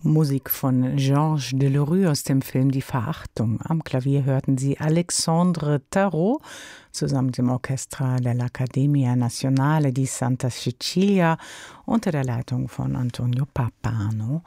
Musik von Georges Delerue aus dem Film Die Verachtung. Am Klavier hörten Sie Alexandre Tarot zusammen mit dem Orchestra dell'Accademia Nazionale di Santa Cecilia unter der Leitung von Antonio Pappano.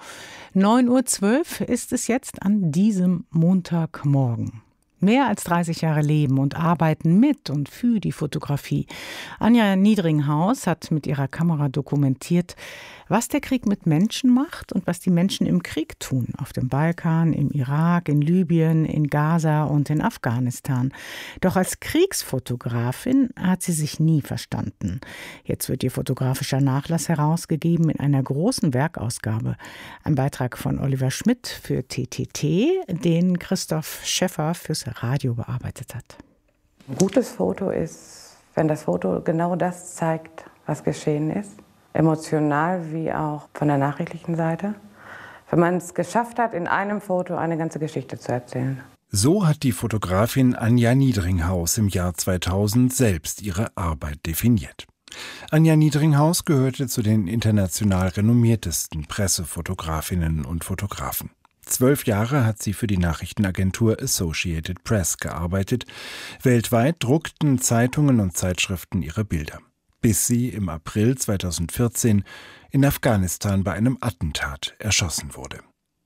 9:12 Uhr ist es jetzt an diesem Montagmorgen. Mehr als 30 Jahre Leben und Arbeiten mit und für die Fotografie. Anja Niedringhaus hat mit ihrer Kamera dokumentiert, was der Krieg mit Menschen macht und was die Menschen im Krieg tun. Auf dem Balkan, im Irak, in Libyen, in Gaza und in Afghanistan. Doch als Kriegsfotografin hat sie sich nie verstanden. Jetzt wird ihr fotografischer Nachlass herausgegeben in einer großen Werkausgabe. Ein Beitrag von Oliver Schmidt für TTT, den Christoph Schäffer fürs Radio bearbeitet hat. Ein gutes Foto ist, wenn das Foto genau das zeigt, was geschehen ist. Emotional wie auch von der nachrichtlichen Seite. Wenn man es geschafft hat, in einem Foto eine ganze Geschichte zu erzählen. So hat die Fotografin Anja Niedringhaus im Jahr 2000 selbst ihre Arbeit definiert. Anja Niedringhaus gehörte zu den international renommiertesten Pressefotografinnen und Fotografen. 12 Jahre hat sie für die Nachrichtenagentur Associated Press gearbeitet. Weltweit druckten Zeitungen und Zeitschriften ihre Bilder. Bis sie im April 2014 in Afghanistan bei einem Attentat erschossen wurde.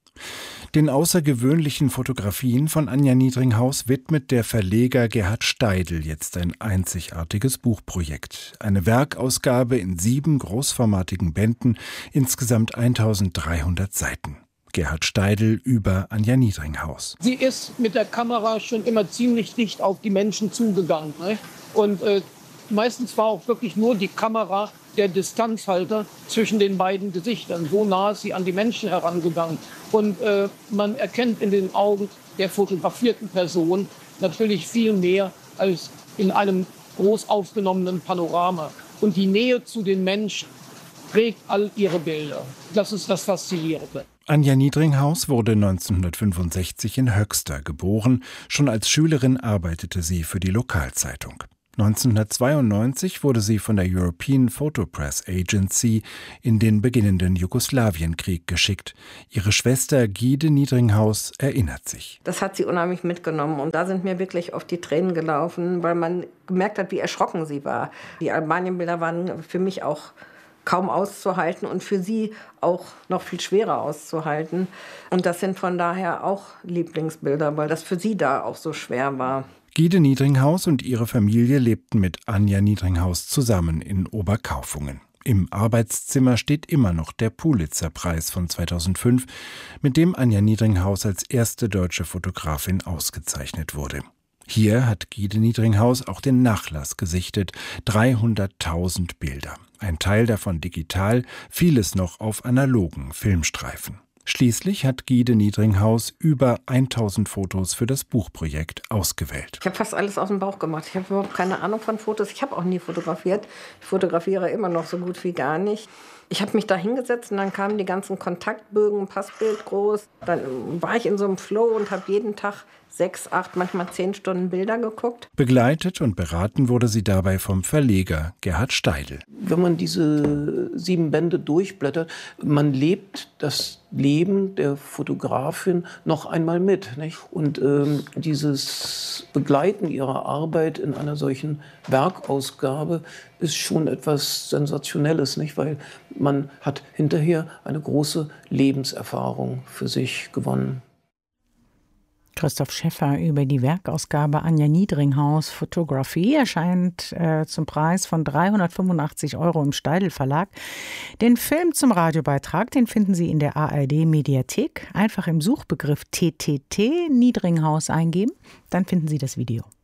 Den außergewöhnlichen Fotografien von Anja Niedringhaus widmet der Verleger Gerhard Steidl jetzt ein einzigartiges Buchprojekt. Eine Werkausgabe in 7 großformatigen Bänden, insgesamt 1300 Seiten. Gerhard Steidl über Anja Niedringhaus. Sie ist mit der Kamera schon immer ziemlich dicht auf die Menschen zugegangen. Ne? Und meistens war auch wirklich nur die Kamera der Distanzhalter zwischen den beiden Gesichtern. So nah ist sie an die Menschen herangegangen. Und man erkennt in den Augen der fotografierten Person natürlich viel mehr als in einem groß aufgenommenen Panorama. Und die Nähe zu den Menschen prägt all ihre Bilder. Das ist das Faszinierende. Anja Niedringhaus wurde 1965 in Höxter geboren. Schon als Schülerin arbeitete sie für die Lokalzeitung. 1992 wurde sie von der European Photo Press Agency in den beginnenden Jugoslawienkrieg geschickt. Ihre Schwester Gide Niedringhaus erinnert sich. Das hat sie unheimlich mitgenommen und da sind mir wirklich auf die Tränen gelaufen, weil man gemerkt hat, wie erschrocken sie war. Die Albanienbilder waren für mich auch kaum auszuhalten und für sie auch noch viel schwerer auszuhalten. Und das sind von daher auch Lieblingsbilder, weil das für sie da auch so schwer war. Gide Niedringhaus und ihre Familie lebten mit Anja Niedringhaus zusammen in Oberkaufungen. Im Arbeitszimmer steht immer noch der Pulitzer-Preis von 2005, mit dem Anja Niedringhaus als erste deutsche Fotografin ausgezeichnet wurde. Hier hat Gide Niedringhaus auch den Nachlass gesichtet, 300.000 Bilder. Ein Teil davon digital, vieles noch auf analogen Filmstreifen. Schließlich hat Gide Niedringhaus über 1000 Fotos für das Buchprojekt ausgewählt. Ich habe fast alles aus dem Bauch gemacht. Ich habe überhaupt keine Ahnung von Fotos. Ich habe auch nie fotografiert. Ich fotografiere immer noch so gut wie gar nicht. Ich habe mich da hingesetzt und dann kamen die ganzen Kontaktbögen, Passbild groß. Dann war ich in so einem Flow und habe jeden Tag 6, 8, manchmal 10 Stunden Bilder geguckt. Begleitet und beraten wurde sie dabei vom Verleger Gerhard Steidl. Wenn man diese 7 Bände durchblättert, man lebt das Leben der Fotografin noch einmal mit. Nicht? Und dieses Begleiten ihrer Arbeit in einer solchen Werkausgabe ist schon etwas Sensationelles, nicht? Weil man hat hinterher eine große Lebenserfahrung für sich gewonnen. Christoph Schäffer über die Werkausgabe Anja Niedringhaus Photography erscheint zum Preis von 385 € im Steidl Verlag. Den Film zum Radiobeitrag, den finden Sie in der ARD Mediathek. Einfach im Suchbegriff TTT Niedringhaus eingeben, dann finden Sie das Video.